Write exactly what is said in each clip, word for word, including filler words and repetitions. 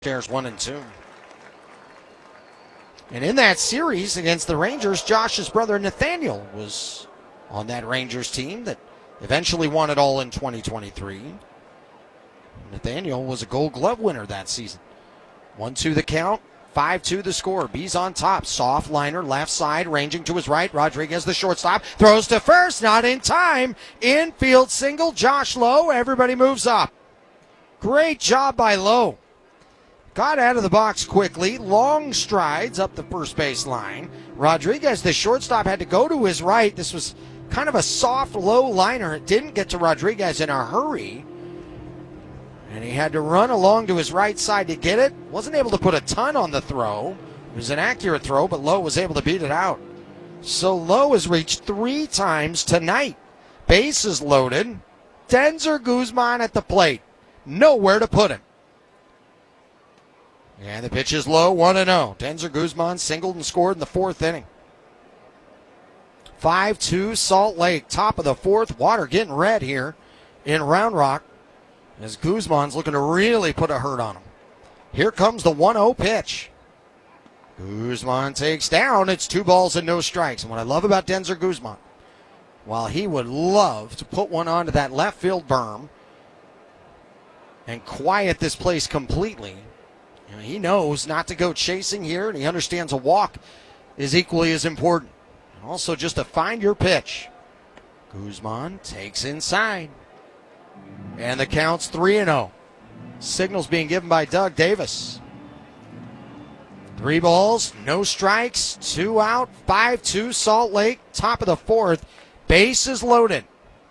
Shares one and two. And in that series against the Rangers, Josh's brother Nathaniel was on that Rangers team that eventually won it all in twenty twenty-three. Nathaniel was a Gold Glove winner that season. one two the count, five two the score. B's on top. Soft liner, left side, ranging to his right. Rodriguez, the shortstop, throws to first, not in time. Infield single, Josh Lowe. Everybody moves up. Great job by Lowe. Got out of the box quickly, long strides up the first base line. Rodriguez, the shortstop, had to go to his right. This was kind of a soft, low liner. It didn't get to Rodriguez in a hurry. And he had to run along to his right side to get it. Wasn't able to put a ton on the throw. It was an accurate throw, but Lowe was able to beat it out. So Lowe has reached three times tonight. Bases loaded. Denzer Guzman at the plate. Nowhere to put him. And the pitch is low, one and oh. Denzer Guzman singled and scored in the fourth inning. five two Salt Lake, top of the fourth. Water getting red here in Round Rock as Guzman's looking to really put a hurt on him. Here comes the one oh pitch. Guzman takes down. It's two balls and no strikes. And what I love about Denzer Guzman, while he would love to put one onto that left field berm and quiet this place completely, he knows not to go chasing here, and he understands a walk is equally as important. And also just to find your pitch. Guzman takes inside. And the count's three and oh. Signals being given by Doug Davis. Three balls, no strikes, two out, five two Salt Lake, top of the fourth. Bases loaded.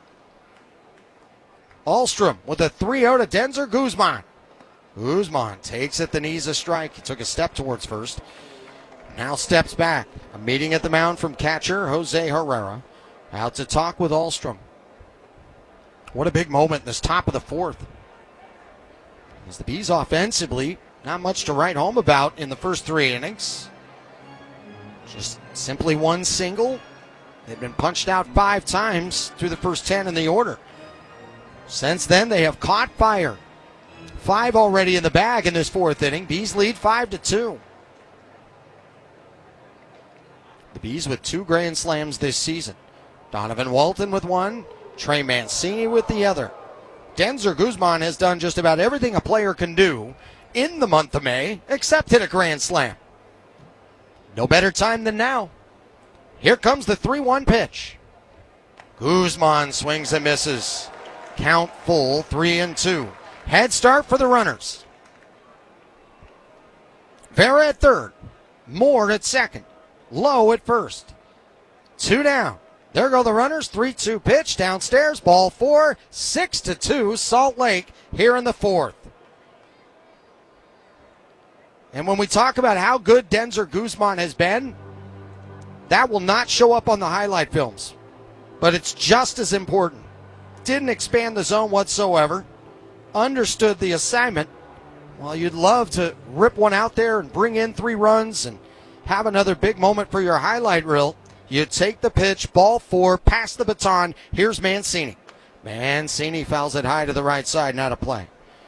Ahlstrom with a three oh to Denzer Guzman. Guzman takes at the knees a strike. He took a step towards first. Now steps back. A meeting at the mound from catcher Jose Herrera. Out to talk with Ahlstrom. What a big moment in this top of the fourth. As the Bees offensively, not much to write home about in the first three innings. Just simply one single. They've been punched out five times through the first ten in the order. Since then, they have caught fire. Five already in the bag in this fourth inning. Bees lead five to two. The Bees with two grand slams this season. Donovan Walton with one. Trey Mancini with the other. Denzer Guzman has done just about everything a player can do in the month of May, except hit a grand slam. No better time than now. Here comes the three one pitch. Guzman swings and misses. Count full, three and two. Head start for the runners. Vera at third. Moore at second. Lowe at first. Two down. There go the runners. three two pitch downstairs. Ball four. six to two Salt Lake here in the fourth. And when we talk about how good Denzer Guzman has been, that will not show up on the highlight films. But it's just as important. Didn't expand the zone whatsoever. Understood the assignment. Well, you'd love to rip one out there and bring in three runs and have another big moment for your highlight reel. You take the pitch, ball four, pass the baton. Here's Mancini. Mancini fouls it high to the right side, not a play.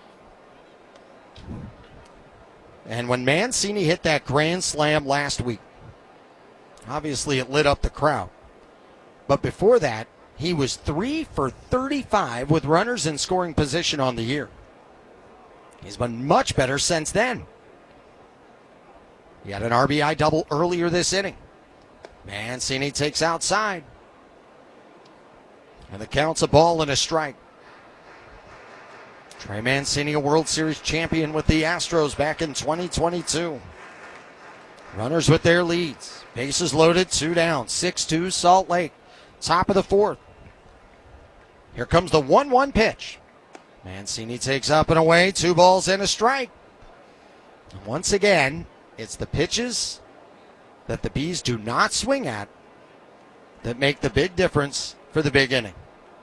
And when Mancini hit that grand slam last week, obviously it lit up the crowd. But before that, he was three for thirty-five with runners in scoring position on the year. He's been much better since then. He had an R B I double earlier this inning. Mancini takes outside. And the count's a ball and a strike. Trey Mancini, a World Series champion with the Astros back in twenty twenty-two. Runners with their leads. Bases loaded, two down. six two Salt Lake. Top of the fourth. Here comes the one one pitch. Mancini takes up and away. Two balls and a strike. And once again, it's the pitches that the Bees do not swing at that make the big difference for the big inning.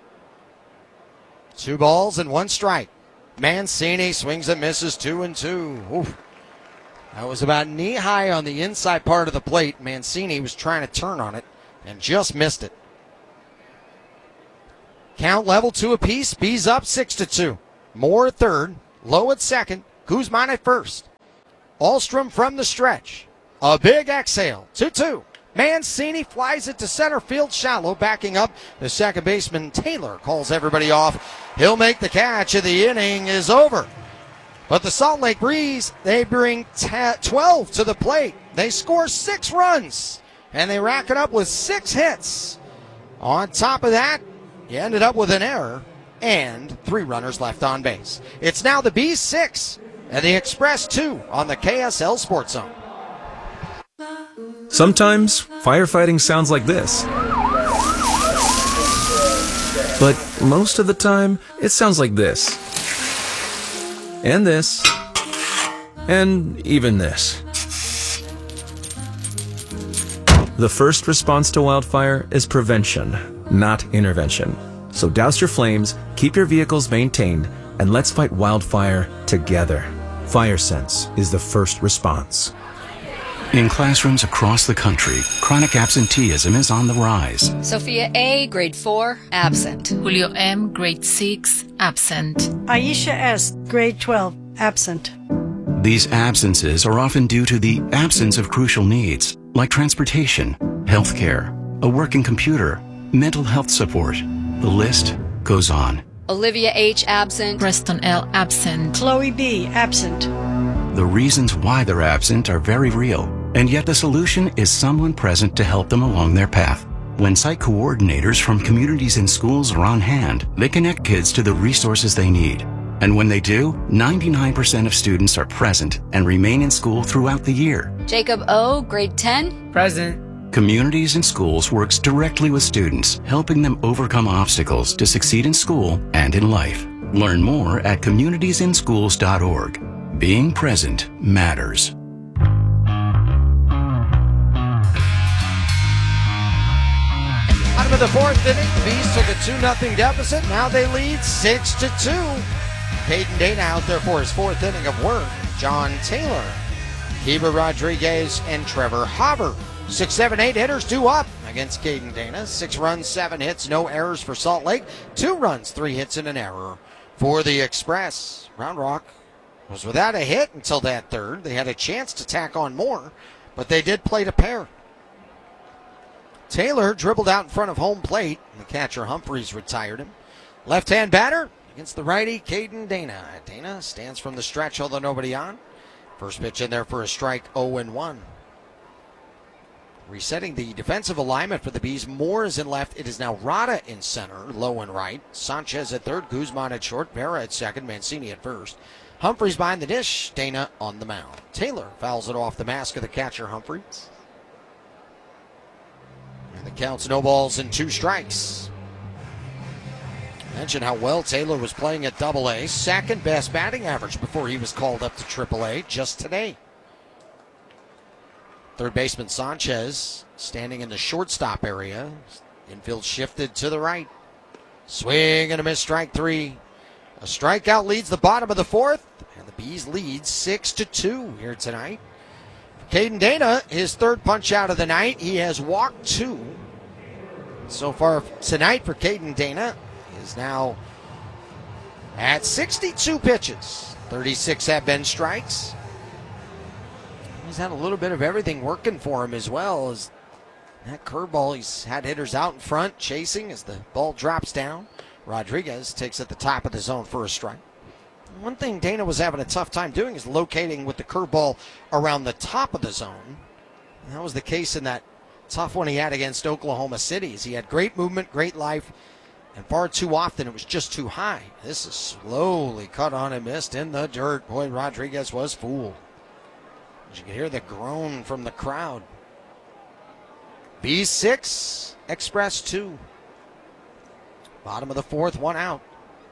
Two balls and one strike. Mancini swings and misses, two and two. Oof. That was about knee high on the inside part of the plate. Mancini was trying to turn on it and just missed it. Count level two apiece. Bees up six to two. Moore at third. Lowe at second. Guzman at first. Ahlstrom from the stretch. A big exhale. two two. Mancini flies it to center field shallow, backing up. The second baseman, Taylor, calls everybody off. He'll make the catch, and the inning is over. But the Salt Lake Breeze, they bring twelve to the plate. They score six runs, and they rack it up with six hits. On top of that, you ended up with an error and three runners left on base. It's now the Bees six and the Express two on the K S L Sports Zone. Sometimes firefighting sounds like this. But most of the time, it sounds like this. And this. And even this. The first response to wildfire is prevention, not intervention. So douse your flames, keep your vehicles maintained, and let's fight wildfire together. FireSense is the first response. In classrooms across the country, chronic absenteeism is on the rise. Sophia A., grade four, absent. Julio M., grade six, absent. Aisha S., grade twelve, absent. These absences are often due to the absence of crucial needs, like transportation, healthcare, a working computer, mental health support. The list goes on. Olivia H., absent. Preston L., absent. Chloe B., absent. The reasons why they're absent are very real, and yet the solution is someone present to help them along their path. When site coordinators from communities and schools are on hand, they connect kids to the resources they need. And when they do, ninety-nine percent of students are present and remain in school throughout the year. Jacob O., grade ten, Present. Communities and Schools works directly with students, helping them overcome obstacles to succeed in school and in life. Learn more at communities in schools dot org. Being present matters. Bottom of the fourth inning, the Bees took a two nothing deficit. Now they lead six to two. Caden Dana out there for his fourth inning of work. John Taylor, Kiba Rodriguez, and Trevor Hopper. Six, seven, eight hitters, due up against Caden Dana. Six runs, seven hits, no errors for Salt Lake. Two runs, three hits, and an error for the Express. Round Rock was without a hit until that third. They had a chance to tack on more, but they did play to pair. Taylor dribbled out in front of home plate. The catcher Humphreys retired him. Left-hand batter against the righty Caden Dana. Dana stands from the stretch, although nobody on. First pitch in there for a strike, oh and one. Resetting the defensive alignment for the Bees. Moore is in left. It is now Rada in center, low and right. Sanchez at third, Guzman at short, Vera at second, Mancini at first. Humphreys behind the dish, Dana on the mound. Taylor fouls it off the mask of the catcher Humphreys. And the count's no balls and two strikes. Mention how well Taylor was playing at double A. Second best batting average before he was called up to triple A just today. Third baseman Sanchez standing in the shortstop area. Infield shifted to the right. Swing and a miss, strike three. A strikeout leads the bottom of the fourth, and the Bees lead six to two here tonight. Caden Dana, his third punch out of the night. He has walked two. So far tonight for Caden Dana is now at sixty-two pitches. thirty-six have been strikes. He's had a little bit of everything working for him as well as that curveball. He's had hitters out in front chasing as the ball drops down. Rodriguez takes at the top of the zone for a strike. One thing Dana was having a tough time doing is locating with the curveball around the top of the zone. And that was the case in that tough one he had against Oklahoma City. He had great movement, great life, and far too often it was just too high. This is slowly cut on and missed in the dirt. Boy, Rodriguez was fooled. You can hear the groan from the crowd. B six, Express two. Bottom of the fourth, one out.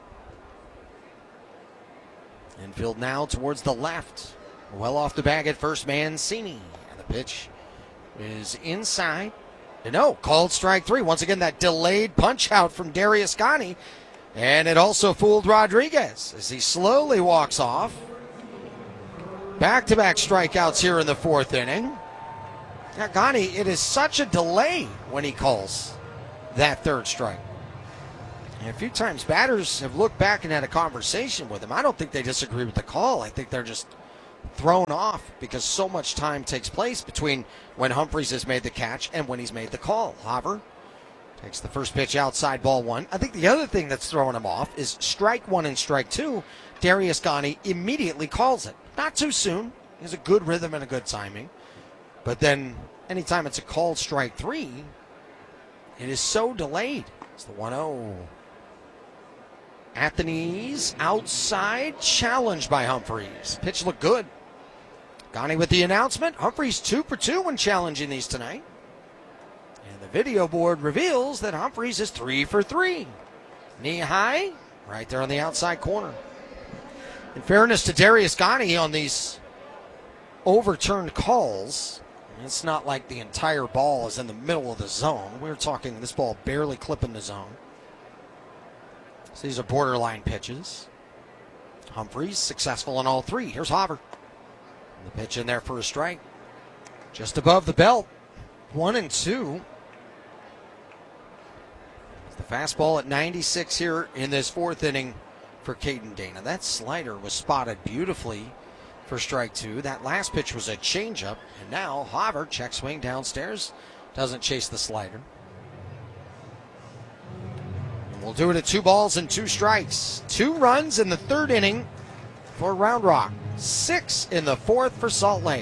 Infield now towards the left. Well off the bag at first, Mancini. And the pitch is inside. No, called strike three. Once again, that delayed punch out from Darius Gani. And it also fooled Rodriguez as he slowly walks off. Back-to-back strikeouts here in the fourth inning. Now, Gani, it is such a delay when he calls that third strike. And a few times batters have looked back and had a conversation with him. I don't think they disagree with the call. I think they're just thrown off because so much time takes place between when Humphreys has made the catch and when he's made the call. Haver takes the first pitch outside, ball one. I think the other thing that's throwing him off is strike one and strike two. Darius Ghani immediately calls it. Not too soon. He has a good rhythm and a good timing. But then anytime it's a called strike three, it is so delayed. It's the one oh. At the knees, outside, challenged by Humphreys. Pitch looked good. Ghani with the announcement. Humphreys two for two when challenging these tonight. And the video board reveals that Humphreys is three for three. Knee high, right there on the outside corner. In fairness to Darius Ghani on these overturned calls, it's not like the entire ball is in the middle of the zone. We're talking this ball barely clipping the zone. So these are borderline pitches. Humphreys successful on all three. Here's Haver. The pitch in there for a strike. Just above the belt. One and two. The fastball at ninety-six here in this fourth inning for Caden Dana. That slider was spotted beautifully for strike two. That last pitch was a changeup. And now Haver, check swing downstairs, doesn't chase the slider. We'll do it at two balls and two strikes. Two runs in the third inning for Round Rock. Six in the fourth for Salt Lake.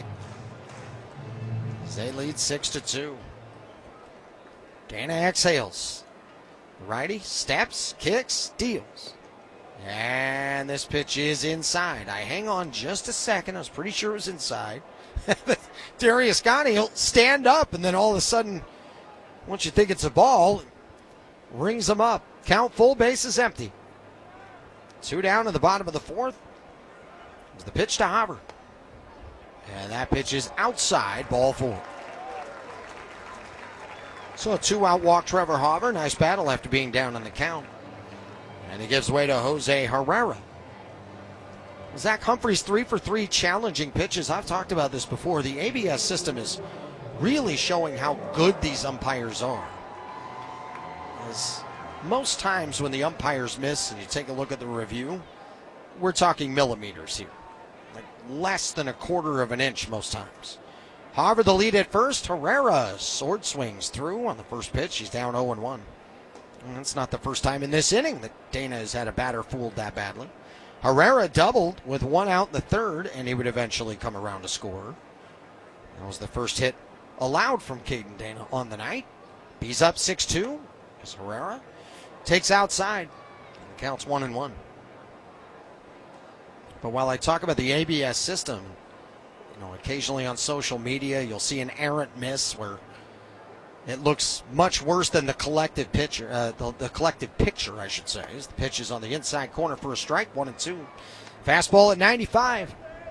They lead six to two. Dana exhales. Righty steps, kicks, deals. And this pitch is inside. I hang on just a second. I was pretty sure it was inside. Darius Ghani will stand up, and then all of a sudden, once you think it's a ball, rings him up. Count full, bases empty. Two down in the bottom of the fourth. It's the pitch to Haver. And that pitch is outside, ball four. So a two-out walk, Trevor Haver. Nice battle after being down on the count. And he gives way to Jose Herrera. Zach Humphreys three for three challenging pitches. I've talked about this before. The A B S system is really showing how good these umpires are. As most times when the umpires miss and you take a look at the review, we're talking millimeters here. Like less than a quarter of an inch most times. Haver the lead at first. Herrera sword swings through on the first pitch. He's down oh and one. And it's not the first time in this inning that Dana has had a batter fooled that badly. Herrera doubled with one out in the third, and he would eventually come around to score. That was the first hit allowed from Caden Dana on the night. He's up six two as Herrera takes outside. And the count's one and one. But while I talk about the A B S system, you know, occasionally on social media you'll see an errant miss where it looks much worse than the collective picture. Uh, the, the collective picture, I should say. As the pitch is on the inside corner for a strike, one and two. Fastball at ninety-five.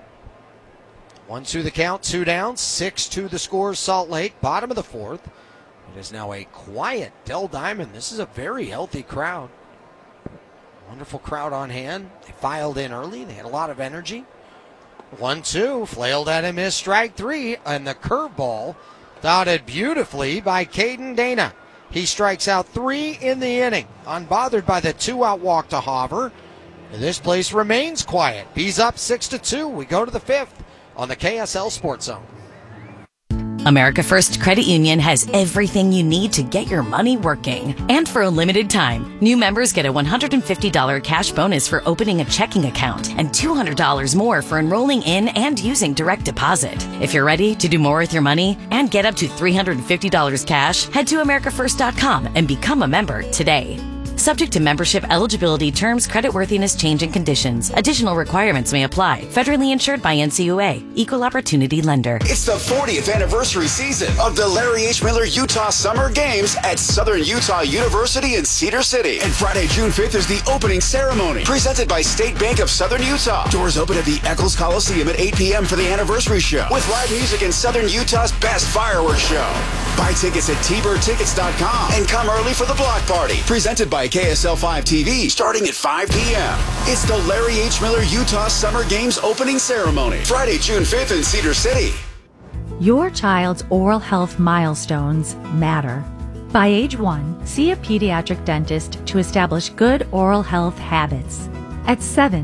One two the count, two down, six two the score. Salt Lake, bottom of the fourth. It is now a quiet Dell Diamond. This is a very healthy crowd. Wonderful crowd on hand. They filed in early. They had a lot of energy. One two, flailed at him is strike three, and the curveball dotted beautifully by Caden Dana. He strikes out three in the inning, unbothered by the two-out walk to Haver. And this place remains quiet. B's up six to two. We go to the fifth on the K S L Sports Zone. America First Credit Union has everything you need to get your money working. And for a limited time, new members get a one hundred fifty dollars cash bonus for opening a checking account and two hundred dollars more for enrolling in and using direct deposit. If you're ready to do more with your money and get up to three hundred fifty dollars cash, head to america first dot com and become a member today. Subject to membership eligibility, terms, creditworthiness, change, and conditions. Additional requirements may apply. Federally insured by N C U A. Equal Opportunity Lender. It's the fortieth anniversary season of the Larry H. Miller Utah Summer Games at Southern Utah University in Cedar City. And Friday, June fifth is the opening ceremony, presented by State Bank of Southern Utah. Doors open at the Eccles Coliseum at eight p.m. for the anniversary show, with live music and Southern Utah's best fireworks show. Buy tickets at t bird tickets dot com and come early for the block party, presented by K S L five T V, starting at five p.m. It's the Larry H. Miller Utah Summer Games opening ceremony, Friday, June fifth in Cedar City. Your child's oral health milestones matter. By age one, see a pediatric dentist to establish good oral health habits. At seven,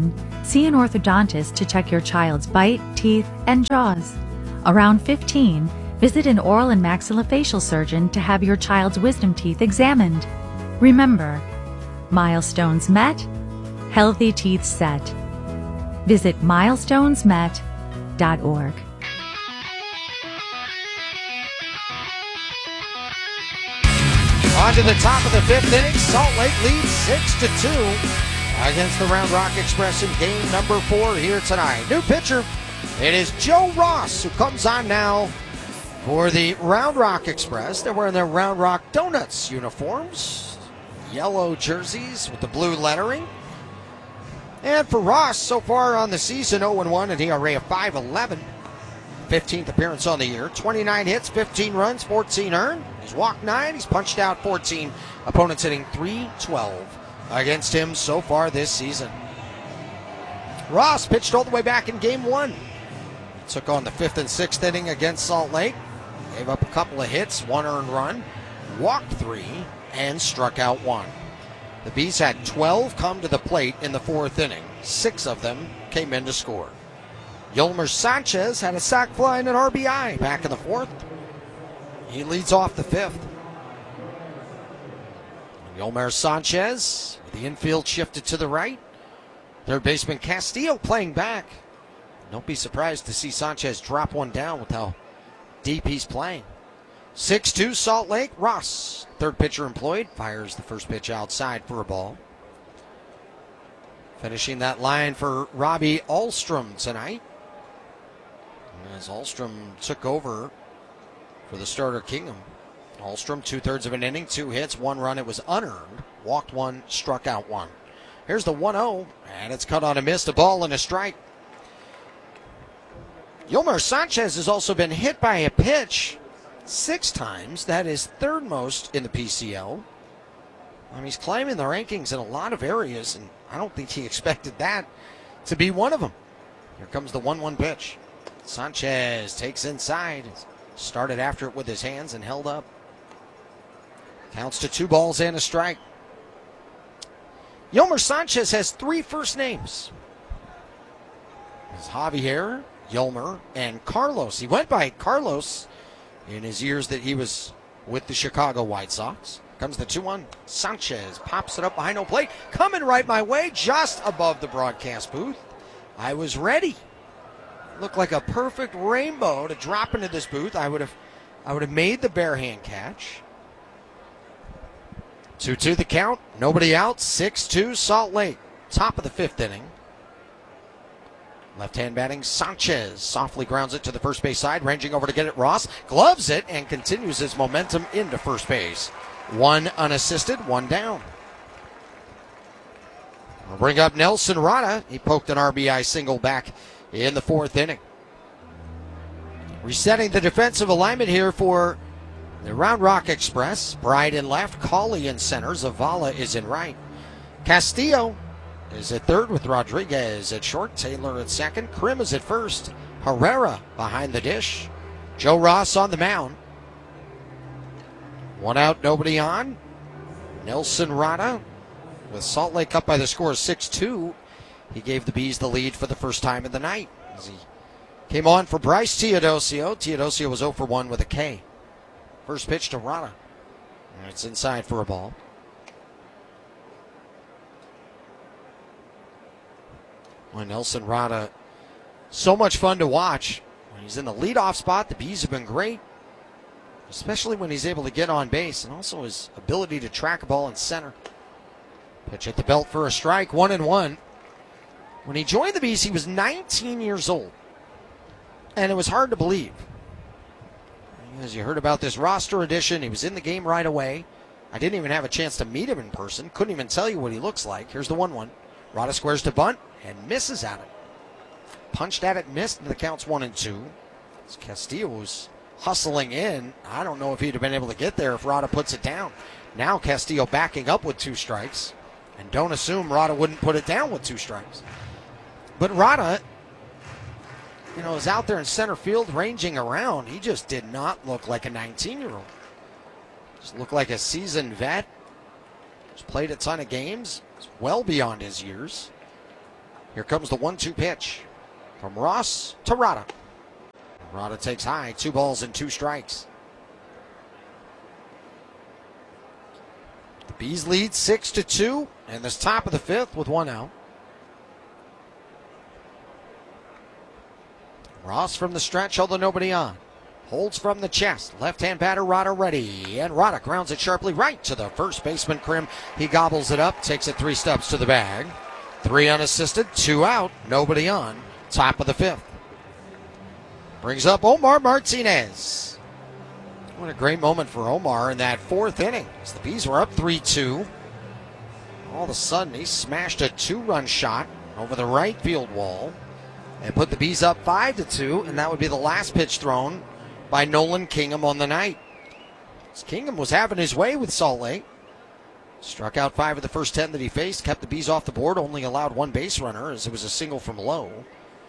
see an orthodontist to check your child's bite, teeth, and jaws. Around fifteen, visit an oral and maxillofacial surgeon to have your child's wisdom teeth examined. Remember, milestones met, healthy teeth set. Visit milestones met dot org. On to the top of the fifth inning, Salt Lake leads six to two against the Round Rock Express in game number four here tonight. New pitcher, it is Joe Ross, who comes on now for the Round Rock Express. They're wearing their Round Rock Donuts uniforms, yellow jerseys with the blue lettering. And for Ross, so far on the season, oh and one, an E R A of five eleven. fifteenth appearance on the year. twenty-nine hits, fifteen runs, fourteen earned. He's walked nine. He's punched out fourteen. Opponents hitting three twelve against him so far this season. Ross pitched all the way back in game one. He took on the fifth and sixth inning against Salt Lake. Gave up a couple of hits, one earned run, walked three, and struck out one. The Bees had twelve come to the plate in the fourth inning. Six of them came in to score. Yolmer Sanchez had a sac fly and an R B I back in the fourth. He leads off the fifth. Yolmer Sanchez, the infield shifted to the right. Third baseman Castillo playing back. Don't be surprised to see Sanchez drop one down with how deep he's playing. six two Salt Lake. Ross, third pitcher employed, fires the first pitch outside for a ball. Finishing that line for Robbie Ahlstrom tonight. As Ahlstrom took over for the starter Kingham. Ahlstrom, two-thirds of an inning, two hits, one run. It was unearned. Walked one, struck out one. Here's the one oh, and it's cut on a miss, a ball and a strike. Yolmer Sanchez has also been hit by a pitch six times. That is third most in the P C L. I mean, he's climbing the rankings in a lot of areas, and I don't think he expected that to be one of them. Here comes the one one pitch. Sanchez takes inside. Started after it with his hands and held up. Counts to two balls and a strike. Yolmer Sanchez has three first names. It's Javier, Yolmer, and Carlos. He went by Carlos in his years that he was with the Chicago White Sox. Comes the two one. Sanchez pops it up behind home plate. Coming right my way, just above the broadcast booth. I was ready. Looked like a perfect rainbow to drop into this booth. I would have I would have made the bare hand catch. two two the count. Nobody out. six two Salt Lake. Top of the fifth inning. Left-hand batting Sanchez softly grounds it to the first base side, ranging over to get it. Ross gloves it and continues his momentum into first base. One unassisted, one down. We'll bring up Nelson Rada. He poked an R B I single back in the fourth inning. Resetting the defensive alignment here for the Round Rock Express. Bride in left, Cauley in center, Zavala is in right. Castillo is at third with Rodriguez at short, Taylor at second, Krim is at first, Herrera behind the dish, Joe Ross on the mound. One out, nobody on. Nelson Rada with Salt Lake up by the score of six two. He gave the Bees the lead for the first time in the night as he came on for Bryce Teodosio. Teodosio was oh for one with a K. First pitch to Rada. And it's inside for a ball. Well, Nelson Rada, so much fun to watch. When he's in the leadoff spot, the Bees have been great, especially when he's able to get on base, and also his ability to track a ball in center. Pitch at the belt for a strike, one and one. When he joined the Bees, he was nineteen years old, and it was hard to believe. As you heard about this roster addition, he was in the game right away. I didn't even have a chance to meet him in person. Couldn't even tell you what he looks like. Here's the one one. Rada squares to bunt and misses at it. Punched at it, missed, and the count's one and two. As Castillo was hustling in. I don't know if he'd have been able to get there if Rada puts it down. Now Castillo backing up with two strikes. And don't assume Rada wouldn't put it down with two strikes. But Rada, you know, is out there in center field ranging around. He just did not look like a nineteen-year-old. Just looked like a seasoned vet. Just played a ton of games. Well beyond his years. Here comes the one two pitch from Ross to Rada. Rada takes high, two balls and two strikes. The Bees lead six to two, and this top of the fifth with one out. Ross from the stretch, although nobody on. Holds from the chest. Left-hand batter, Rada ready. And Rada grounds it sharply right to the first baseman, Krim. He gobbles it up, takes it three steps to the bag. Three unassisted, two out, nobody on. Top of the fifth. Brings up Omar Martinez. What a great moment for Omar in that fourth inning. As the Bees were up three two. All of a sudden, he smashed a two-run shot over the right field wall and put the Bees up five to two, and that would be the last pitch thrown by Nolan Kingham on the night. Kingham was having his way with Salt Lake. Struck out five of the first ten that he faced, kept the Bees off the board, only allowed one base runner as it was a single from Lowe.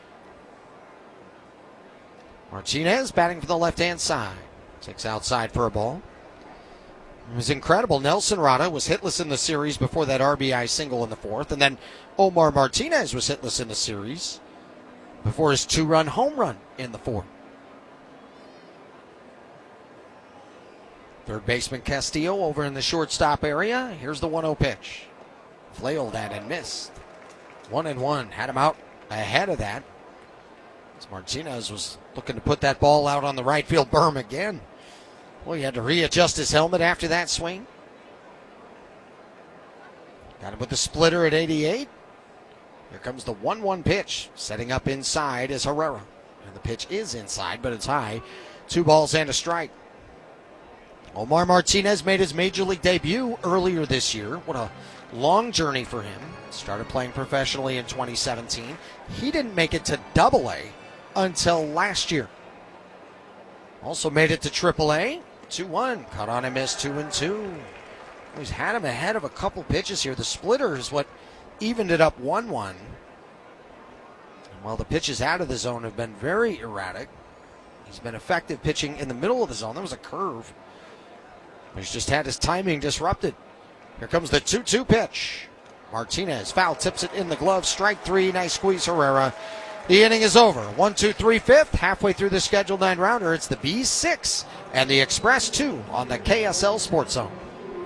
Martinez batting for the left-hand side. Takes outside for a ball. It was incredible. Nelson Rada was hitless in the series before that R B I single in the fourth, and then Omar Martinez was hitless in the series before his two-run home run in the fourth. Third baseman Castillo over in the shortstop area. Here's the one oh pitch. Flailed that and missed. One and one. Had him out ahead of that. As Martinez was looking to put that ball out on the right field berm again. Well, he had to readjust his helmet after that swing. Got him with the splitter at eighty-eight. Here comes the one one pitch. Setting up inside is Herrera. And the pitch is inside, but it's high. Two balls and a strike. Omar Martinez made his major league debut earlier this year. What a long journey for him. Started playing professionally in twenty seventeen. He didn't make it to double A until last year. Also made it to triple A. two one. Cut on and missed two and two. He's had him ahead of a couple pitches here. The splitter is what evened it up one one. And while the pitches out of the zone have been very erratic, he's been effective pitching in the middle of the zone. There was a curve. He's just had his timing disrupted. Here comes the two two pitch. Martinez foul tips it in the glove. Strike three. Nice squeeze, Herrera. The inning is over. One, two, three, fifth. Halfway through the scheduled nine rounder. It's the Bees six and the Express two on the K S L Sports Zone.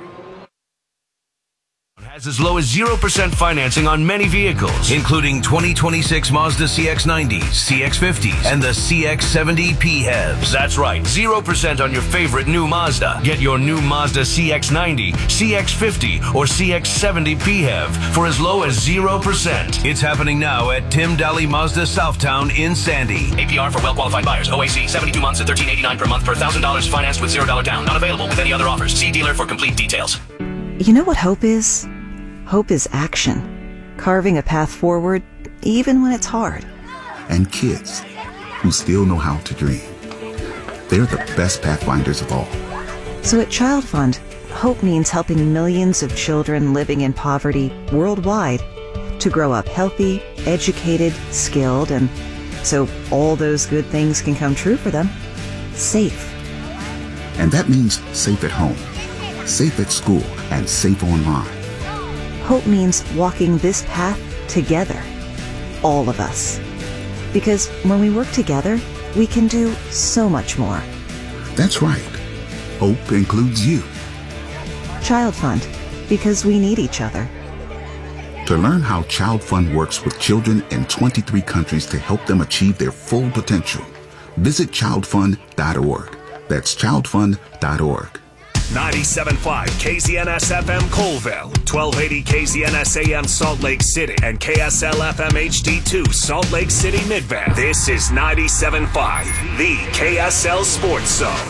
Has as low as zero percent financing on many vehicles, including twenty twenty-six Mazda C X nineties, C X fifties, and the C X seventy P H E Vs. That's right, zero percent on your favorite new Mazda. Get your new Mazda C X ninety, C X fifty, or C X seventy P H E V for as low as zero percent. It's happening now at Tim Daly Mazda Southtown in Sandy. A P R for well-qualified buyers. O A C, seventy-two months at thirteen eighty-nine per month per one thousand dollars financed with zero dollars down. Not available with any other offers. See dealer for complete details. You know what hope is? Hope is action. Carving a path forward, even when it's hard. And kids who still know how to dream. They're the best pathfinders of all. So at Child Fund, hope means helping millions of children living in poverty worldwide to grow up healthy, educated, skilled, and so all those good things can come true for them. Safe. And that means safe at home, safe at school, and safe online. Hope means walking this path together, all of us. Because when we work together, we can do so much more. That's right. Hope includes you. Child Fund, because we need each other. To learn how Child Fund works with children in twenty-three countries to help them achieve their full potential, visit child fund dot org. That's child fund dot org. ninety-seven point five K Z N S F M Colville, twelve eighty K Z N S A M Salt Lake City, and K S L F M H D two Salt Lake City Midvale. This is ninety-seven point five, the K S L Sports Zone.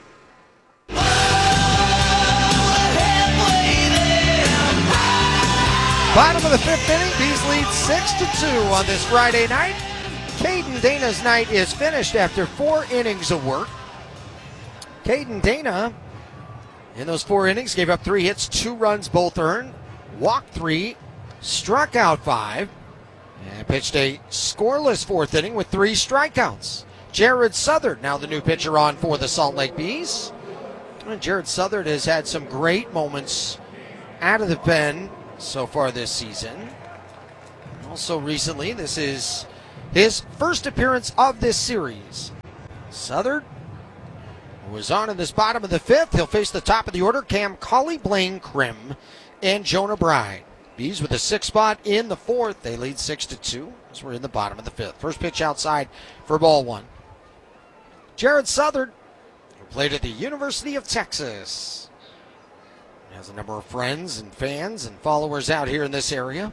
Bottom of the fifth inning, Bees lead six to two on this Friday night. Caden Dana's night is finished after four innings of work. Caden Dana, in those four innings, gave up three hits, two runs, both earned, walked three, struck out five, and pitched a scoreless fourth inning with three strikeouts. Jared Southard, now the new pitcher on for the Salt Lake Bees. And Jared Southard has had some great moments out of the pen so far this season. Also recently, this is his first appearance of this series. Southern, who is on in this bottom of the fifth, he'll face the top of the order, Cam Colley, Blaine Krim, and Jonah Bride. Bees with a sixth spot in the fourth. They lead six to two as we're in the bottom of the fifth. First pitch outside for ball one. Jared Southern, who played at the University of Texas, has a number of friends and fans and followers out here in this area.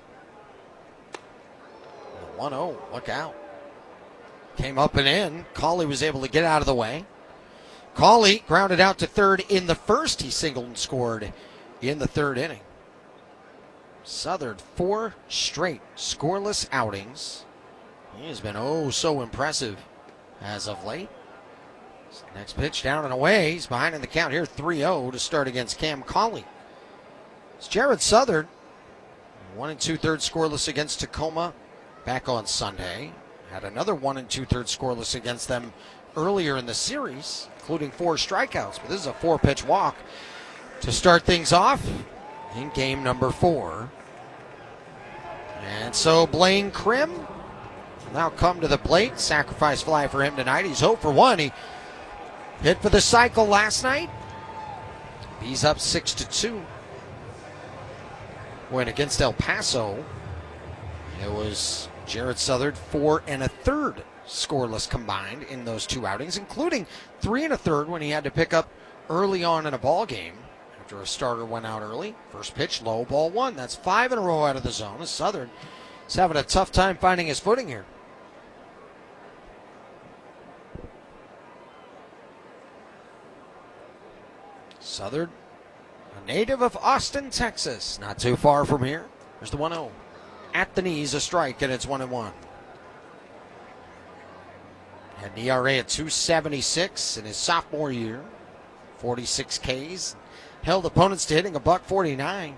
one oh, look out. Came up and in. Colley was able to get out of the way. Colley grounded out to third in the first. He singled and scored in the third inning. Southern, four straight scoreless outings. He has been oh so impressive as of late. Next pitch down and away. He's behind in the count here, three oh to start against Cam Colley. It's Jared Southern, one and two-thirds scoreless against Tacoma back on Sunday. Had another one and two-thirds scoreless against them earlier in the series, including four strikeouts. But this is a four-pitch walk to start things off in game number four. And so Blaine Krim will now come to the plate. Sacrifice fly for him tonight. He's oh for one. He hit for the cycle last night. He's up six to two. Win against El Paso. It was Jared Southern, four and a third scoreless combined in those two outings, including three and a third when he had to pick up early on in a ball game after a starter went out early. First pitch, low, ball one. That's five in a row out of the zone. Southern is having a tough time finding his footing here. Southern, a native of Austin, Texas, not too far from here. There's the one oh. At the knees, a strike, and it's one and one. Had an E R A at two seventy-six in his sophomore year. forty-six Ks. Held opponents to hitting a buck forty-nine.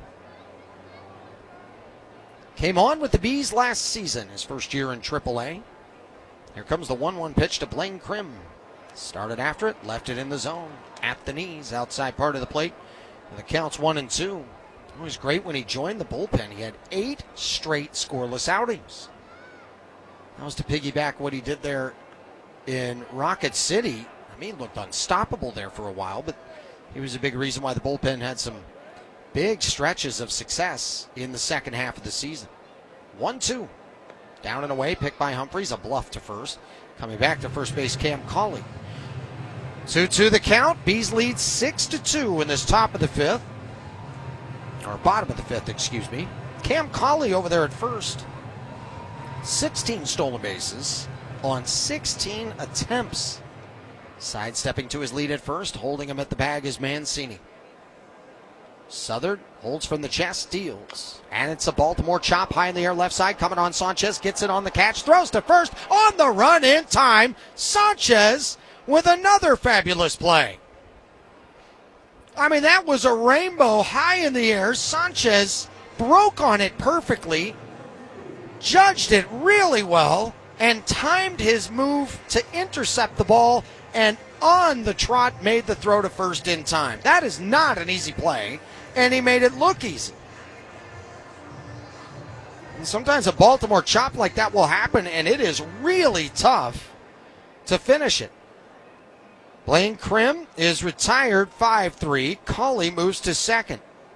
Came on with the Bees last season, his first year in triple A. Here comes the one one pitch to Blaine Krim. Started after it, left it in the zone. At the knees, outside part of the plate. And the count's one and two. It was great when he joined the bullpen. He had eight straight scoreless outings. That was to piggyback what he did there in Rocket City. I mean, he looked unstoppable there for a while, but he was a big reason why the bullpen had some big stretches of success in the second half of the season. one two. Down and away, picked by Humphreys, a bluff to first. Coming back to first base, Cam Colley. two two the count. Bees lead six to two in this top of the fifth. Or bottom of the fifth, excuse me. Cam Colley over there at first. sixteen stolen bases on sixteen attempts. Sidestepping to his lead at first, holding him at the bag is Mancini. Southern holds from the chest, deals. And it's a Baltimore chop high in the air left side. Coming on Sanchez, gets it on the catch, throws to first, on the run in time. Sanchez with another fabulous play. I mean, that was a rainbow high in the air. Sanchez broke on it perfectly, judged it really well, and timed his move to intercept the ball, and on the trot made the throw to first in time. That is not an easy play, and he made it look easy. And sometimes a Baltimore chop like that will happen, and it is really tough to finish it. Blaine Krim is retired five three. Colley moves to second.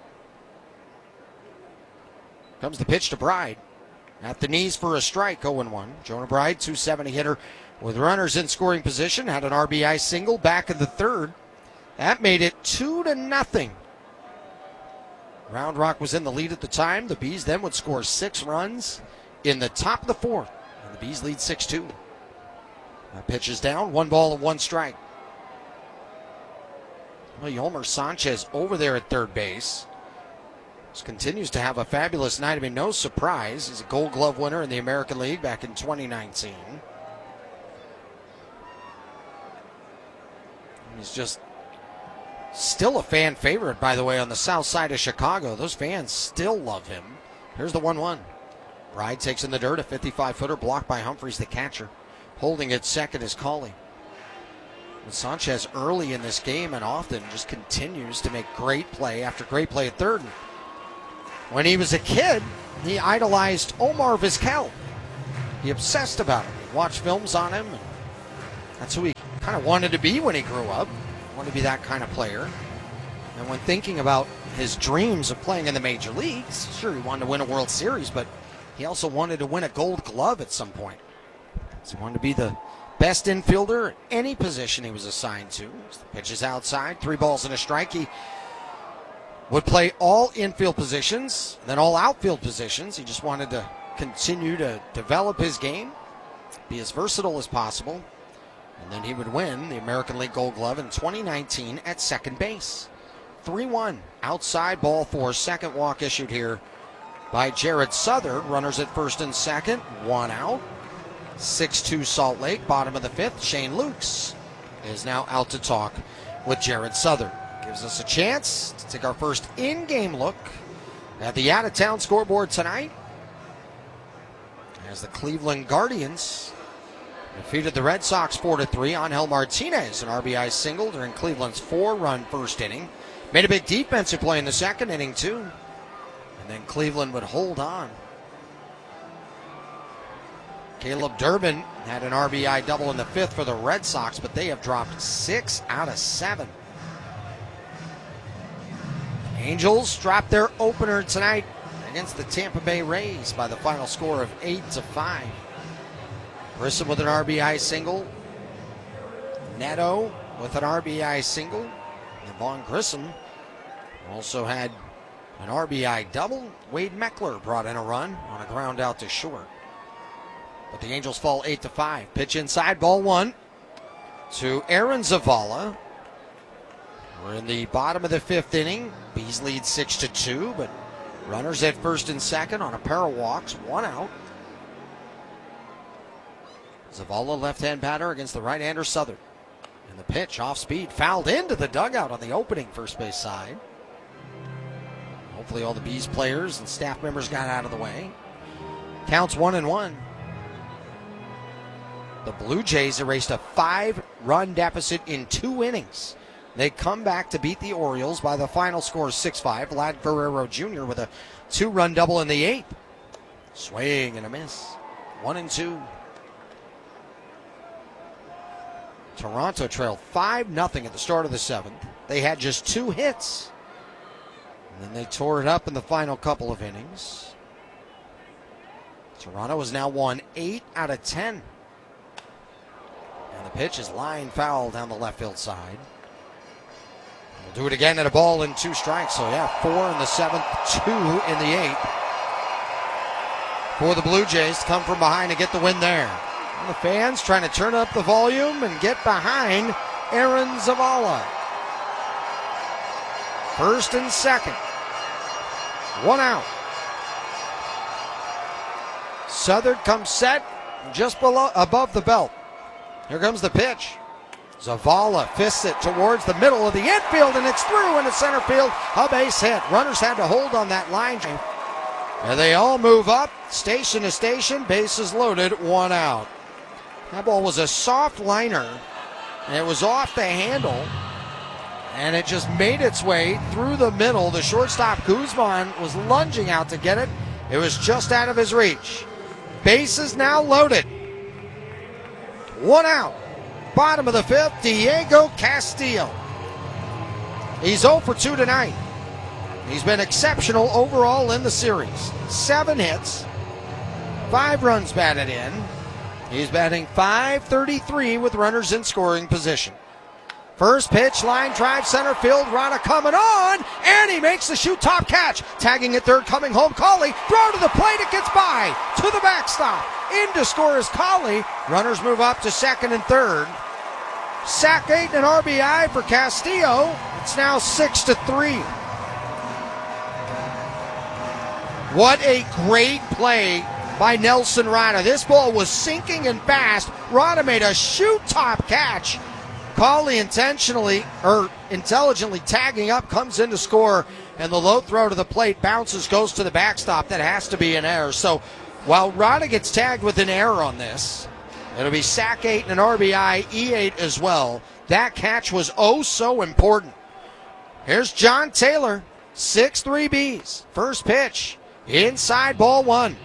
Comes the pitch to Bride. At the knees for a strike, oh one. Jonah Bride, two seventy hitter with runners in scoring position. Had an R B I single back in the third. That made it two to nothing. Round Rock was in the lead at the time. The Bees then would score six runs in the top of the fourth. And the Bees lead six two. That pitch is down. One ball and one strike. Well, Yolmer Sanchez over there at third base. Just continues to have a fabulous night. I mean, no surprise. He's a Gold Glove winner in the American League back in twenty nineteen. He's just still a fan favorite, by the way, on the south side of Chicago. Those fans still love him. Here's the one one. Bride takes in the dirt, a fifty-five footer blocked by Humphreys, the catcher. Holding it second is Colley. And Sanchez early in this game and often just continues to make great play after great play at third. when he was a kid, he idolized Omar Vizquel. He obsessed about him. He watched films on him. And that's who he kind of wanted to be when he grew up. He wanted to be that kind of player. And when thinking about his dreams of playing in the major leagues, sure, he wanted to win a World Series, but he also wanted to win a Gold Glove at some point. So he wanted to be the best infielder at any position he was assigned to. As the pitch is outside, three balls and a strike. He would play all infield positions, then all outfield positions. He just wanted to continue to develop his game, be as versatile as possible, and then he would win the American League Gold Glove in twenty nineteen at second base. three one, outside, ball four. Second walk issued here by Jared Southard. Runners at first and second, one out. six two Salt Lake, bottom of the fifth. Shane Lukes is now out to talk with Jared Southard. Gives us a chance to take our first in-game look at the out-of-town scoreboard tonight as the Cleveland Guardians defeated the Red Sox four to three. Angel Martinez, an R B I single during Cleveland's four-run first inning. Made a big defensive play in the second inning, too. And then Cleveland would hold on. Caleb Durbin had an R B I double in the fifth for the Red Sox, but they have dropped six out of seven. Angels dropped their opener tonight against the Tampa Bay Rays by the final score of eight to five. Grissom with an R B I single. Neto with an R B I single. And Vaughn Grissom also had an R B I double. Wade Meckler brought in a run on a ground out to short. But the Angels fall eight to five. Pitch inside, ball one to Aaron Zavala. We're in the bottom of the fifth inning. Bees lead six to two, but runners at first and second on a pair of walks, one out. Zavala, left-hand batter against the right-hander Southern. And the pitch off speed, fouled into the dugout on the opening first base side. Hopefully all the Bees players and staff members got out of the way. Counts one and one. The Blue Jays erased a five-run deficit in two innings. They come back to beat the Orioles by the final score six five. Vlad Guerrero Junior with a two-run double in the eighth. Swing and a miss. One and two. Toronto trailed five nothing at the start of the seventh. They had just two hits. And then they tore it up in the final couple of innings. Toronto has now won eight out of ten. And the pitch is line foul down the left field side. We'll do it again at a ball and two strikes. So yeah, four in the seventh, two in the eighth. For the Blue Jays to come from behind and get the win there. And the fans trying to turn up the volume and get behind Aaron Zavala. First and second. One out. Southern comes set just below, above the belt. Here comes the pitch. Zavala fists it towards the middle of the infield, and it's through into center field. A base hit. Runners had to hold on that line. And they all move up, station to station, bases loaded, one out. That ball was a soft liner, and it was off the handle, and it just made its way through the middle. The shortstop, Guzman, was lunging out to get it. It was just out of his reach. Bases now loaded. One out. Bottom of the fifth, Diego Castillo. He's oh for two tonight. He's been exceptional overall in the series. Seven hits, five runs batted in. He's batting five thirty-three with runners in scoring position. First pitch, line drive, center field. Rada coming on, and he makes the shoot top catch. Tagging at third, coming home, Cauley. Throw to the plate, it gets by. To the backstop. In to score is Cauley. Runners move up to second and third. Sack eight and an R B I for Castillo. It's now six to three. What a great play by Nelson Rada. This ball was sinking and fast. Rada made a shoot top catch. Cauley intentionally or intelligently tagging up, comes in to score, and the low throw to the plate bounces, goes to the backstop. That has to be an error. So while Rada gets tagged with an error on this, it'll be sack eight and an R B I, E eight as well. That catch was oh so important. Here's John Taylor six three Bees. First pitch. Inside, ball one.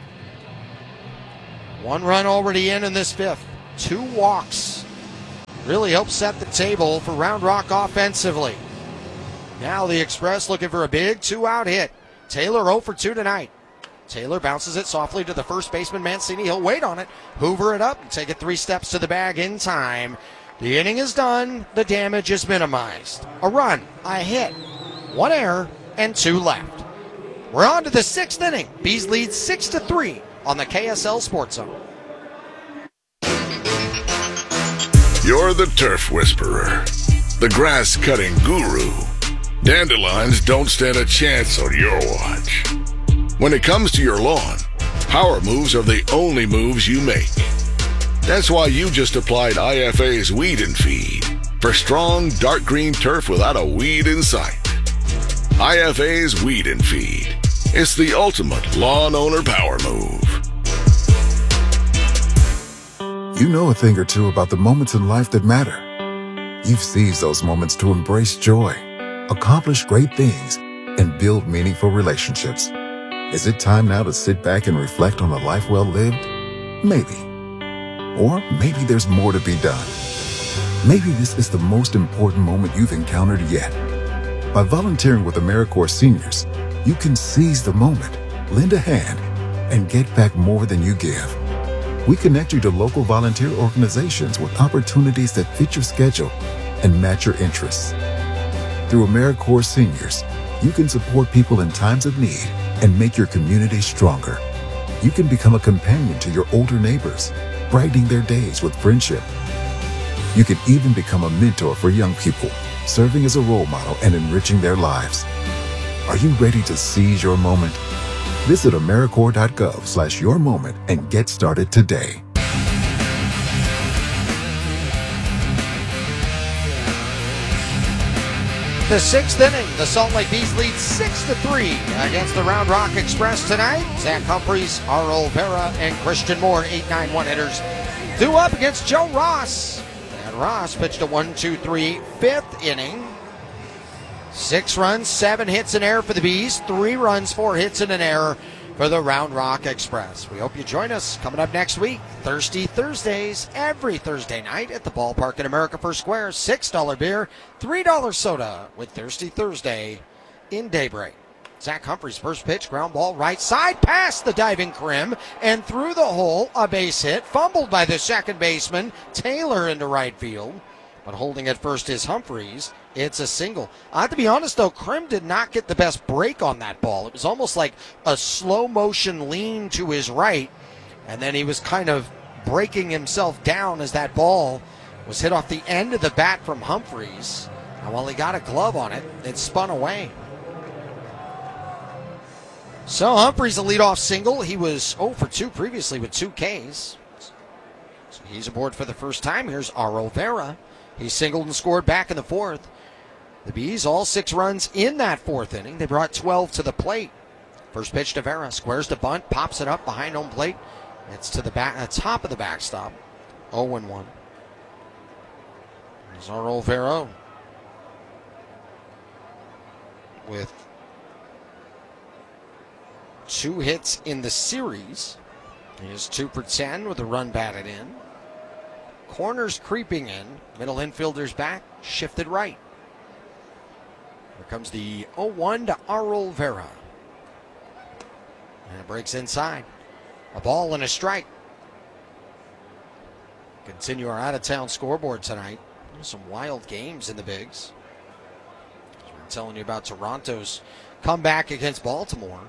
One run already in in this fifth. Two walks. Really helped set the table for Round Rock offensively. Now the Express looking for a big two-out hit. Taylor oh for two tonight. Taylor bounces it softly to the first baseman, Mancini. He'll wait on it, hoover it up, and take it three steps to the bag in time. The inning is done. The damage is minimized. A run, a hit, one error, and two left. We're on to the sixth inning. Bees lead six to three on the K S L Sports Zone. You're the turf whisperer, the grass-cutting guru. Dandelions don't stand a chance on your watch. When it comes to your lawn, power moves are the only moves you make. That's why you just applied I F A's Weed and Feed for strong, dark green turf without a weed in sight. I F A's Weed and Feed. It's the ultimate lawn owner power move. You know a thing or two about the moments in life that matter. You've seized those moments to embrace joy, accomplish great things, and build meaningful relationships. Is it time now to sit back and reflect on a life well lived? Maybe. Or maybe there's more to be done. Maybe this is the most important moment you've encountered yet. By volunteering with AmeriCorps Seniors, you can seize the moment, lend a hand, and get back more than you give. We connect you to local volunteer organizations with opportunities that fit your schedule and match your interests. Through AmeriCorps Seniors, you can support people in times of need and make your community stronger. You can become a companion to your older neighbors, brightening their days with friendship. You can even become a mentor for young people, serving as a role model and enriching their lives. Are you ready to seize your moment? Visit AmeriCorps.gov slash your moment and get started today. The sixth inning, the Salt Lake Bees lead six to three against the Round Rock Express tonight. Zach Humphreys, Arl Vera, and Christian Moore, eight nine one hitters, due up against Joe Ross. And Ross pitched a one two three fifth inning. Six runs, seven hits, and error for the Bees. Three runs, four hits, and an error for the Round Rock Express. We hope you join us coming up next week. Thirsty Thursdays, every Thursday night at the ballpark in America First Square. six dollar beer, three dollar soda with Thirsty Thursday in Daybreak. Zach Humphreys' first pitch, ground ball right side, past the diving Krim, and through the hole, a base hit, fumbled by the second baseman, Taylor into right field. But holding at first is Humphreys. It's a single. I have to be honest, though, Krim did not get the best break on that ball. It was almost like a slow motion lean to his right, and then he was kind of breaking himself down as that ball was hit off the end of the bat from Humphreys. And while he got a glove on it, it spun away. So Humphreys a leadoff single. He was oh for two previously with two Ks. So he's aboard for the first time. Here's Arl Vera. He singled and scored back in the fourth. The Bees, all six runs in that fourth inning. They brought twelve to the plate. First pitch to Vera. Squares to bunt. Pops it up behind home plate. It's to the back, uh, top of the backstop. oh and one. There's Arl Vera with two hits in the series. He is two for ten with a run batted in. Corners creeping in. Middle infielder's back. Shifted right. Here comes the oh one to Arl Vera. And it breaks inside. A ball and a strike. Continue our out-of-town scoreboard tonight. Some wild games in the Bigs. We're telling you about Toronto's comeback against Baltimore.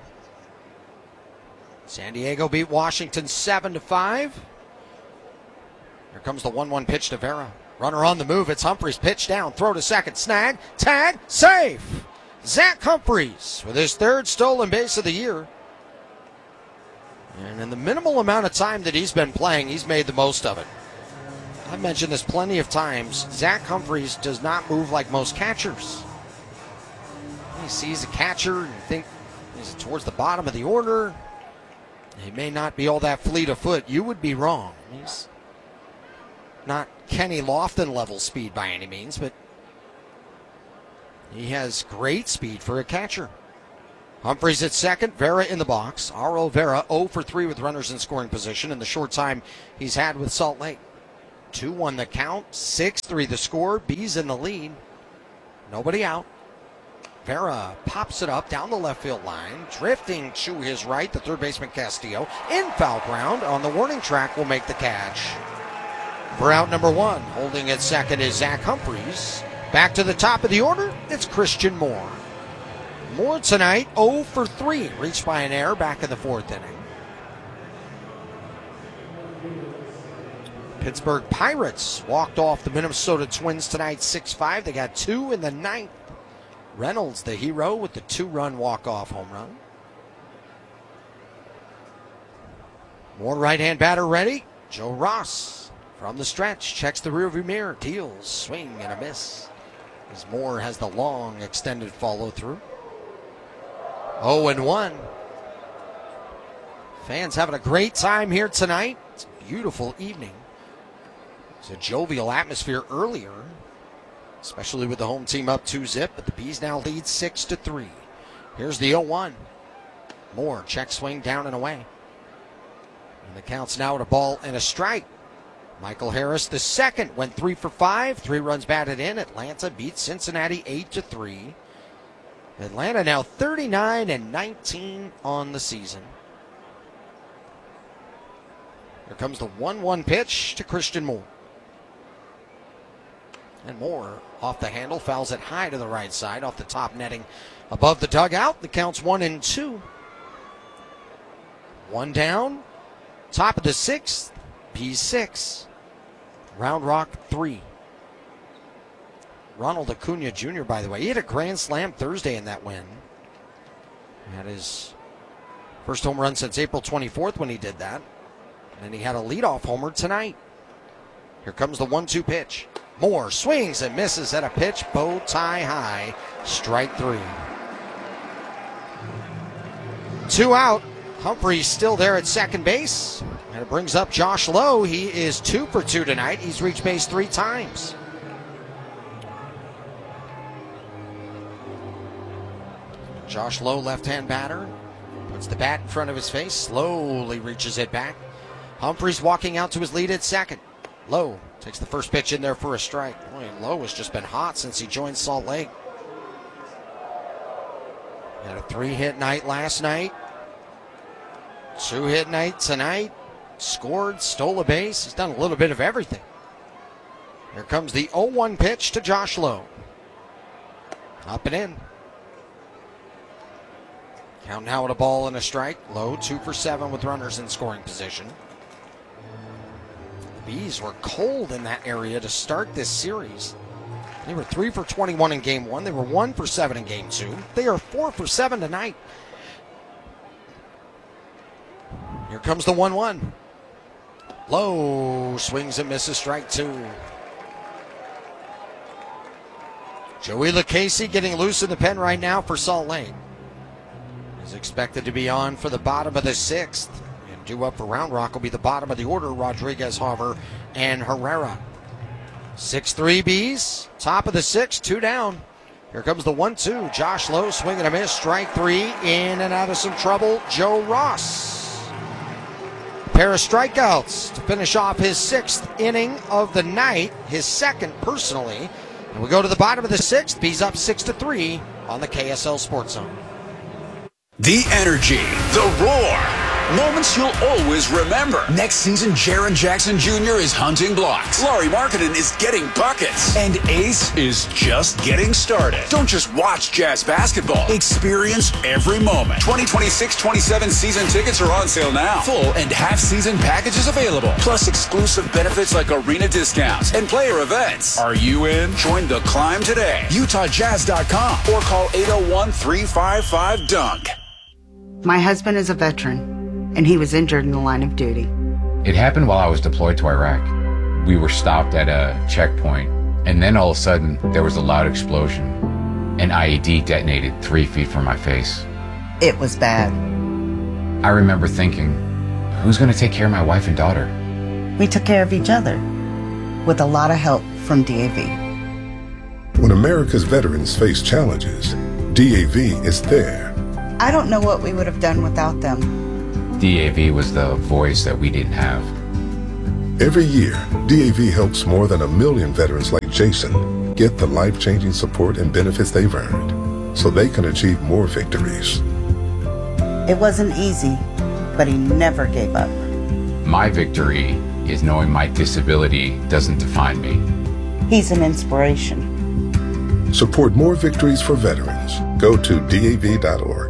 San Diego beat Washington seven to five. Here comes the one one pitch to Vera. Runner on the move. It's Humphreys. Pitch down. Throw to second. Snag. Tag. Safe. Zach Humphreys with his third stolen base of the year. And in the minimal amount of time that he's been playing, he's made the most of it. I've mentioned this plenty of times. Zach Humphreys does not move like most catchers. He sees a catcher and think he's towards the bottom of the order. He may not be all that fleet of foot. You would be wrong. He's not Kenny Lofton level speed by any means, but He has great speed for a catcher. Humphreys at second, Vera in the box. Aro Vera oh for three with runners in scoring position in the short time he's had with Salt Lake. two one the count, six three the score. B's in the lead. Nobody out. Vera pops it up down the left field line, drifting to his right, the third baseman Castillo. In foul ground on the warning track will make the catch. For out number one, holding at second is Zach Humphreys. Back to the top of the order, it's Christian Moore. Moore tonight, oh for three, reached by an error back in the fourth inning. Pittsburgh Pirates walked off the Minnesota Twins tonight six five. They got two in the ninth. Reynolds, the hero, with the two-run walk-off home run. More right-hand batter ready. Joe Ross from the stretch, checks the rearview mirror, deals, swing and a miss. As Moore has the long extended follow-through. oh and one. Fans having a great time here tonight. It's a beautiful evening. It's a jovial atmosphere earlier, especially with the home team up two zip, but the Bees now lead six to three. Here's the oh one. Moore, check swing down and away. And the count's now at a ball and a strike. Michael Harris, the second, went three for five, three runs batted in. Atlanta beats Cincinnati eight to three. Atlanta now thirty-nine and nineteen on the season. Here comes the one one pitch to Christian Moore. And Moore off the handle, fouls it high to the right side, off the top netting above the dugout. The count's one and two. One down, top of the sixth, P six. Round Rock three. Ronald Acuna Junior, by the way, he hit a grand slam Thursday in that win. He had his first home run since April twenty-fourth when he did that. And he had a leadoff homer tonight. Here comes the one two pitch. Moore swings and misses at a pitch, bow tie high, strike three. Two out. Humphreys still there at second base. And it brings up Josh Lowe. He is two for two tonight. He's reached base three times. Josh Lowe, left-hand batter, puts the bat in front of his face, slowly reaches it back. Humphreys walking out to his lead at second. Lowe takes the first pitch in there for a strike. Boy, Lowe has just been hot since he joined Salt Lake. He had a three-hit night last night. Two-hit night tonight. Scored, stole a base. He's done a little bit of everything. Here comes the oh one pitch to Josh Lowe. Up and in. Count now at a ball and a strike. Lowe two for seven with runners in scoring position. The Bees were cold in that area to start this series. They were three for twenty-one in game one. They were one for seven in game two. They are four for seven tonight. Here comes the one one. Lowe swings and misses, strike two. Joey Lucchesi getting loose in the pen right now for Salt Lake. Is expected to be on for the bottom of the sixth. And due up for Round Rock will be the bottom of the order, Rodriguez, Harver, and Herrera. six three Bees, top of the sixth, two down. Here comes the one two. Josh Lowe swinging a miss, strike three, in and out of some trouble, Joe Ross. A pair of strikeouts to finish off his sixth inning of the night, his second personally. And we go to the bottom of the sixth. Bees up six to three on the K S L Sports Zone. The energy, the roar. Moments you'll always remember. Next season, Jaren Jackson Junior is hunting blocks. Laurie Markkinen is getting buckets. And Ace is just getting started. Don't just watch Jazz basketball. Experience every moment. twenty twenty-six twenty-seven season tickets are on sale now. Full and half-season packages available. Plus exclusive benefits like arena discounts and player events. Are you in? Join the climb today. Utah Jazz dot com or call eight oh one, three five five, dunk. My husband is a veteran, and he was injured in the line of duty. It happened while I was deployed to Iraq. We were stopped at a checkpoint, and then all of a sudden, there was a loud explosion. An I E D detonated three feet from my face. It was bad. I remember thinking, who's going to take care of my wife and daughter? We took care of each other, with a lot of help from D A V. When America's veterans face challenges, D A V is there. I don't know what we would have done without them. D A V was the voice that we didn't have. Every year, D A V helps more than a million veterans like Jason get the life-changing support and benefits they've earned so they can achieve more victories. It wasn't easy, but he never gave up. My victory is knowing my disability doesn't define me. He's an inspiration. Support more victories for veterans. Go to D A V dot org.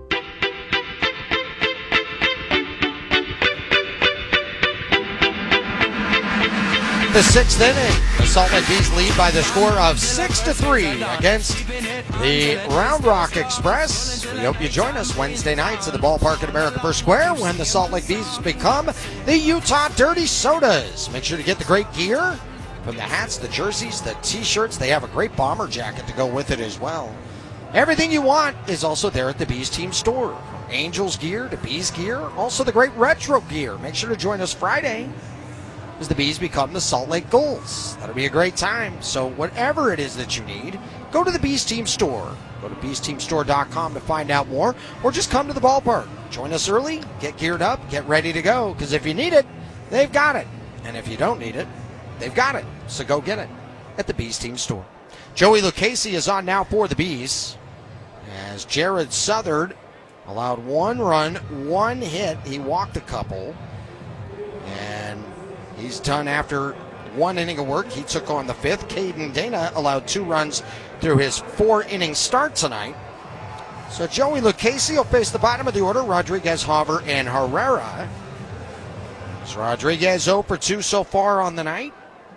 The sixth inning, the Salt Lake Bees lead by the score of six to three against the Round Rock Express. We hope you join us Wednesday nights at the ballpark at America First Square when the Salt Lake Bees become the Utah Dirty Sodas. Make sure to get the great gear from the hats, the jerseys, the t-shirts. They have a great bomber jacket to go with it as well. Everything you want is also there at the Bees Team store. Angels gear to Bees gear, also the great retro gear. Make sure to join us Friday as the Bees become the Salt Lake Gulls. That'll be a great time. So whatever it is that you need, go to the Bees Team store. Go to bees team store dot com to find out more, or just come to the ballpark. Join us early, get geared up, get ready to go, because if you need it, they've got it. And if you don't need it, they've got it. So go get it at the Bees Team store. Joey Lucchese is on now for the Bees, as Jared Southard allowed one run, one hit. He walked a couple, and he's done after one inning of work. He took on the fifth. Caden Dana allowed two runs through his four-inning start tonight. So Joey Lucchese will face the bottom of the order, Rodriguez, Hauver, and Herrera. So Rodriguez zero for two so far on the night.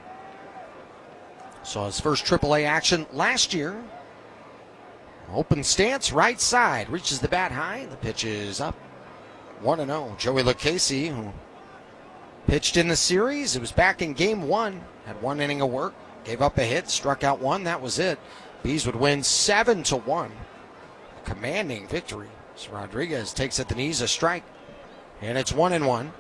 Saw his first triple A action last year. Open stance, right side. Reaches the bat high. The pitch is up. one and oh. Joey Lucchese, who pitched in the series. It was back in game one. Had one inning of work. Gave up a hit. Struck out one. That was it. Bees would win seven to one. Commanding victory. So Rodriguez takes at the knees a strike. And it's one and one.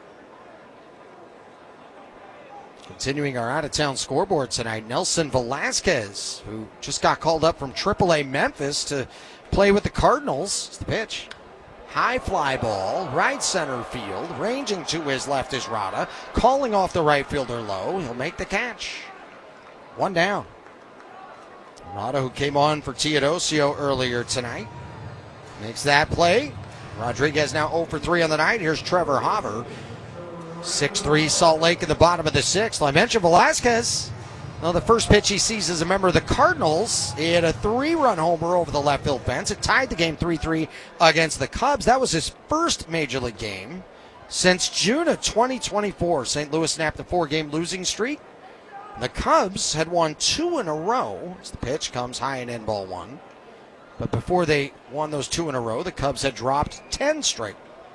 Continuing our out-of-town scoreboard tonight, Nelson Velasquez, who just got called up from triple A Memphis to play with the Cardinals. It's the pitch. High fly ball, right center field. Ranging to his left is Rada. Calling off the right fielder low. He'll make the catch. One down. Rada, who came on for Teodosio earlier tonight, makes that play. Rodriguez now zero for three on the night. Here's Trevor Hauver. six three Salt Lake in the bottom of the sixth. I mentioned Velasquez. Well, the first pitch he sees as a member of the Cardinals. He had a three-run homer over the left field fence. It tied the game three three against the Cubs. That was his first Major League game since June of twenty twenty-four. Saint Louis snapped a four-game losing streak. The Cubs had won two in a row. As the pitch comes high and end ball one. But before they won those two in a row, the Cubs had dropped ten straight.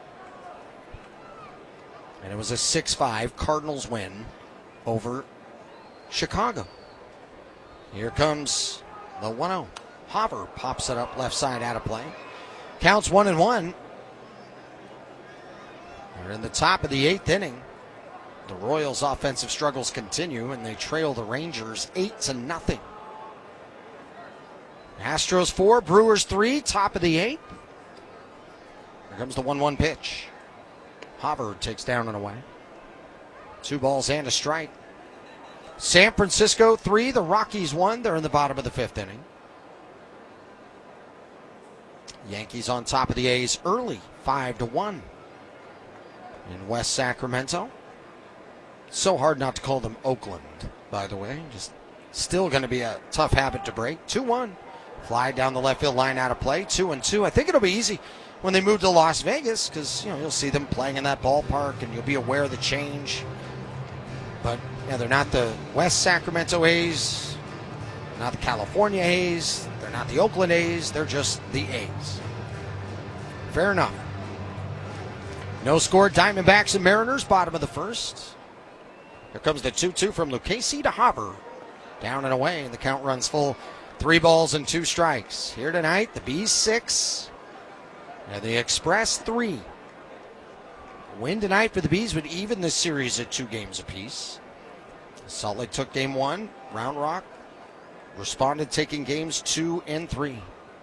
And it was a six five Cardinals win over Chicago. Here comes the one oh. Hauver pops it up left side out of play. Counts one and one. They're in the top of the eighth inning. The Royals' offensive struggles continue, and they trail the Rangers eight to nothing. Astros four, Brewers three, top of the eighth. Here comes the one one pitch. Hauver takes down and away. Two balls and a strike. San Francisco three, the Rockies one. They're in the bottom of the fifth inning. Yankees on top of the A's early, five to one. In West Sacramento. So hard not to call them Oakland, by the way. Just still going to be a tough habit to break. two one. Fly down the left field line out of play. two and two. I think it'll be easy when they move to Las Vegas, because you know you'll see them playing in that ballpark and you'll be aware of the change. But yeah, they're not the West Sacramento A's, not the California A's, they're not the Oakland A's, they're just the A's. Fair enough. No score, Diamondbacks and Mariners, bottom of the first. Here comes the two two from Lucchese to Hauver. Down and away, and the count runs full. Three balls and two strikes. Here tonight, the Bees six. And the Express three. Win tonight for the Bees would even this series at two games apiece. Salt Lake took game one. Round Rock responded, taking games two and three.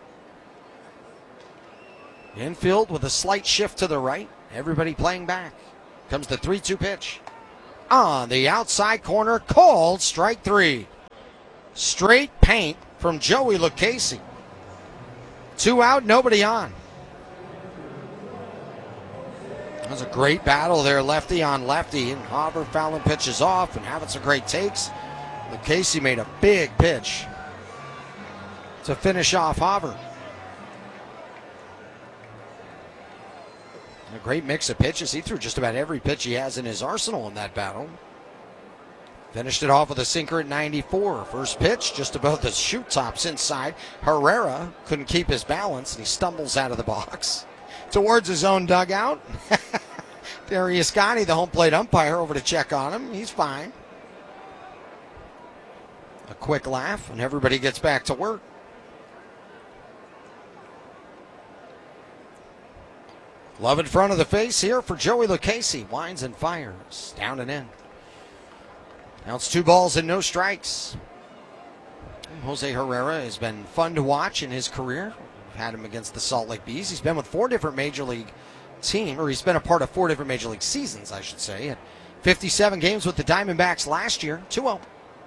Infield with a slight shift to the right. Everybody playing back. Comes the three two pitch. On the outside corner, called strike three. Straight paint from Joey Lucchesi. Two out, nobody on. That was a great battle there, lefty on lefty. And Hauver fouling pitches off and having some great takes. Lucchesi made a big pitch to finish off Hauver. A great mix of pitches. He threw just about every pitch he has in his arsenal in that battle. Finished it off with a sinker at ninety-four. First pitch, just above the shoot tops inside. Herrera couldn't keep his balance, and he stumbles out of the box towards his own dugout. Darius Gotti, the home plate umpire, over to check on him. He's fine. A quick laugh, and everybody gets back to work. Love in front of the face here for Joey Lucchesi. Winds and fires. Down and in. Now it's two balls and no strikes. Jose Herrera has been fun to watch in his career. We've had him against the Salt Lake Bees. He's been with four different Major League teams, or he's been a part of four different Major League seasons, I should say. And fifty-seven games with the Diamondbacks last year. two oh.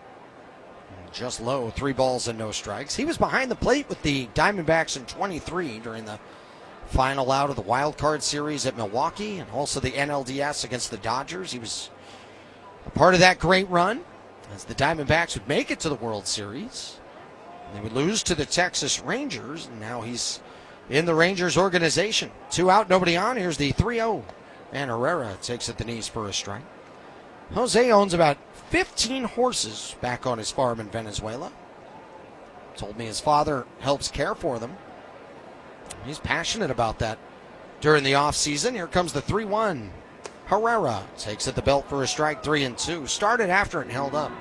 Just low, three balls and no strikes. He was behind the plate with the Diamondbacks in twenty-three during the final out of the wild card series at Milwaukee, and also the N L D S against the Dodgers. He was a part of that great run as the Diamondbacks would make it to the World Series. They would lose to the Texas Rangers, and now he's in the Rangers organization. Two out, nobody on. Here's the three oh, and Herrera takes at the knees for a strike. Jose owns about fifteen horses back on his farm in Venezuela. Told me his father helps care for them. He's passionate about that during the offseason. Here comes the three one. Herrera takes at the belt for a strike, three and two. Started after it and held up.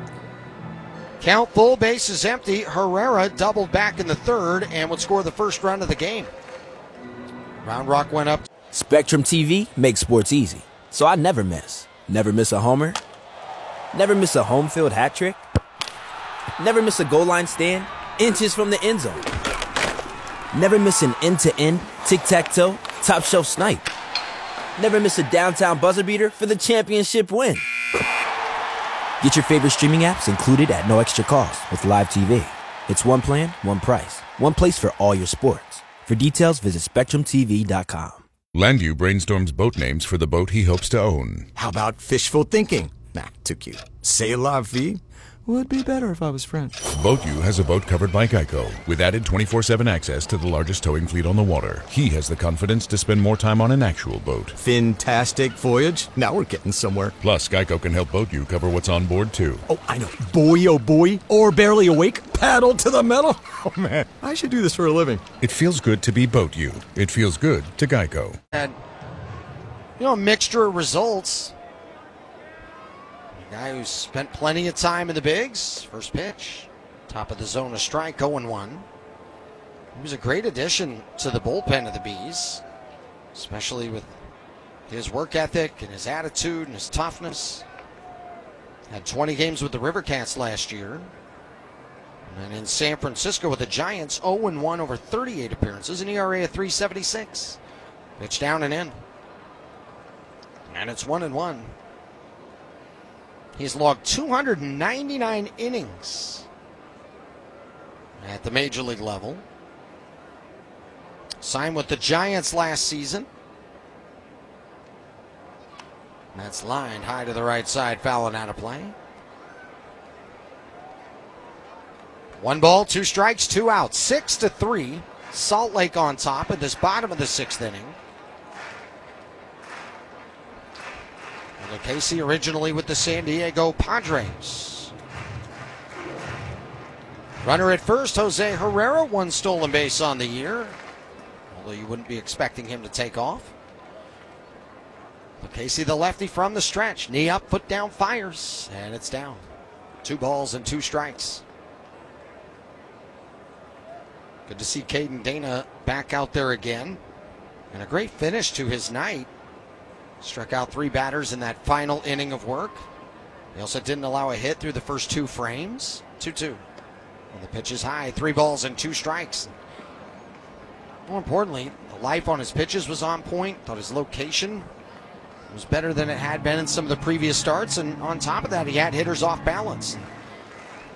Count full, bases empty. Herrera doubled back in the third and would score the first run of the game. Round Rock went up. Spectrum T V makes sports easy, so I never miss. Never miss a homer. Never miss a home field hat trick. Never miss a goal line stand inches from the end zone. Never miss an end-to-end, tic-tac-toe, top-shelf snipe. Never miss a downtown buzzer beater for the championship win. Get your favorite streaming apps included at no extra cost with Live T V. It's one plan, one price, one place for all your sports. For details, visit spectrum t v dot com. Landview brainstorms boat names for the boat he hopes to own. How about fishful thinking? Nah, too cute. C'est la vie? Would be better if I was French. BoatU has a boat covered by Geico with added twenty-four seven access to the largest towing fleet on the water. He has the confidence to spend more time on an actual boat. Fantastic voyage. Now we're getting somewhere. Plus, Geico can help BoatU cover what's on board, too. Oh, I know. Boy, oh boy. Or barely awake. Paddle to the metal. Oh, man. I should do this for a living. It feels good to be BoatU. It feels good to Geico. And, you know, a mixture of results. Guy who's spent plenty of time in the bigs. First pitch, top of the zone, a strike, oh and one. He was a great addition to the bullpen of the Bees, especially with his work ethic and his attitude and his toughness. Had twenty games with the River Cats last year. And in San Francisco with the Giants, oh and one over thirty-eight appearances, an E R A of three seventy-six. Pitch down and in. And it's one and one. He's logged two hundred ninety-nine innings at the major league level. Signed with the Giants last season. That's lined high to the right side, fouling out of play. One ball, two strikes, two outs, six to three. Salt Lake on top at this bottom of the sixth inning. Lucchesi originally with the San Diego Padres. Runner at first, Jose Herrera, one stolen base on the year. Although you wouldn't be expecting him to take off. Lucchesi, the lefty from the stretch. Knee up, foot down, fires. And it's down. Two balls and two strikes. Good to see Caden Dana back out there again. And a great finish to his night. Struck out three batters in that final inning of work. He also didn't allow a hit through the first two frames. two two. And the pitch is high, three balls and two strikes. More importantly, the life on his pitches was on point. Thought his location was better than it had been in some of the previous starts. And on top of that, he had hitters off balance.